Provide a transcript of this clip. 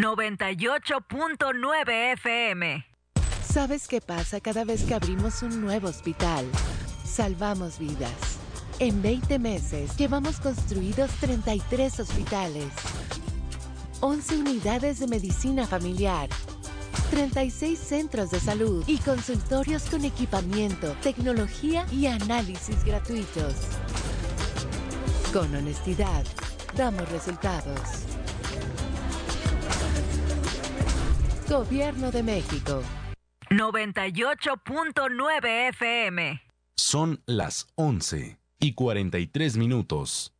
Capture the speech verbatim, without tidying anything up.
noventa y ocho punto nueve F M. ¿Sabes qué pasa cada vez que abrimos un nuevo hospital? Salvamos vidas. En veinte meses llevamos construidos treinta y tres hospitales, once unidades de medicina familiar, treinta y seis centros de salud y consultorios con equipamiento, tecnología y análisis gratuitos. Con honestidad, damos resultados. Gobierno de México. noventa y ocho punto nueve F M. Son las once y cuarenta y tres minutos.